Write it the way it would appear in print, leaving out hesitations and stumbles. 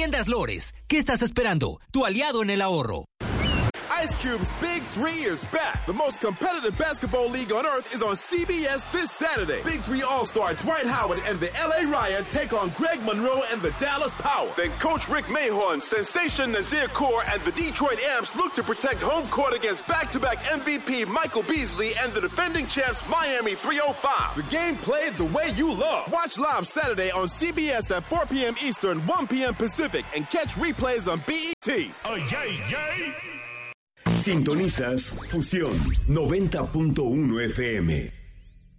Tiendas Lores, ¿qué estás esperando? Tu aliado en el ahorro. Ice Cube's Big 3 is back. The most competitive basketball league on earth is on CBS this Saturday. Big 3 All-Star Dwight Howard and the LA Riot take on Greg Monroe and the Dallas Power. Then Coach Rick Mahorn, Sensation Nazir Kaur, and the Detroit Amps look to protect home court against back-to-back MVP Michael Beasley and the defending champs Miami 305. The game played the way you love. Watch live Saturday on CBS at 4 p.m. Eastern, 1 p.m. Pacific, and catch replays on BET. Oh, yay, yay. Sintonizas Fusión 90.1 FM.